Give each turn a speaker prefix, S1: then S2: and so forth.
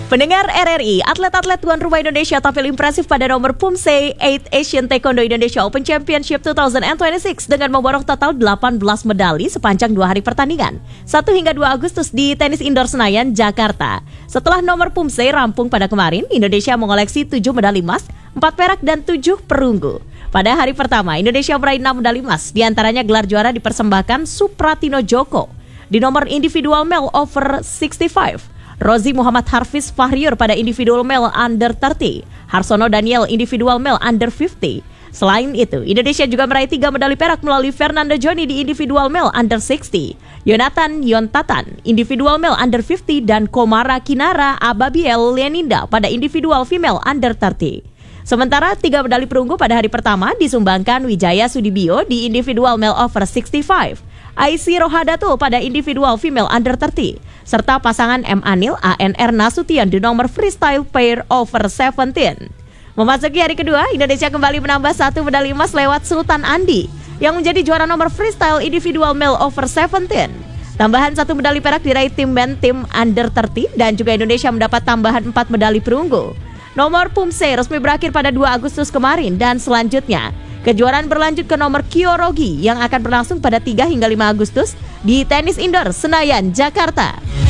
S1: Pendengar RRI, atlet-atlet tuan rumah Indonesia tampil impresif pada nomor Pumse 8 Asian Taekwondo Indonesia Open Championship 2026 dengan memborong total 18 medali sepanjang 2 hari pertandingan, 1 hingga 2 Agustus di Tenis Indoor Senayan, Jakarta. Setelah nomor Pumse rampung pada kemarin, Indonesia mengoleksi 7 medali emas, 4 perak dan 7 perunggu. Pada hari pertama, Indonesia meraih 6 medali emas, diantaranya gelar juara dipersembahkan Supratino Joko di nomor individual male over 65. Rozi Muhammad Harfiz Fahriur pada individual male under 30, Harsono Daniel individual male under 50. Selain itu, Indonesia juga meraih 3 medali perak melalui Fernando Joni di individual male under 60, Yonatan Yontatan individual male under 50 dan Komara Kinara Ababiel Leninda pada individual female under 30. Sementara 3 medali perunggu pada hari pertama disumbangkan Wijaya Sudibyo di individual male over 65, Aisy Rohadato pada individual female under 30, serta pasangan M. Anil ANR Nasution di nomor freestyle pair over 17. Memasuki hari kedua, Indonesia kembali menambah 1 medali emas lewat Sultan Andi yang menjadi juara nomor freestyle individual male over 17. Tambahan 1 medali perak diraih tim men tim under 30 dan juga Indonesia mendapat tambahan 4 medali perunggu. Nomor Pumse resmi berakhir pada 2 Agustus kemarin dan selanjutnya kejuaraan berlanjut ke nomor Kyorogi yang akan berlangsung pada 3 hingga 5 Agustus di Tenis Indoor Senayan, Jakarta.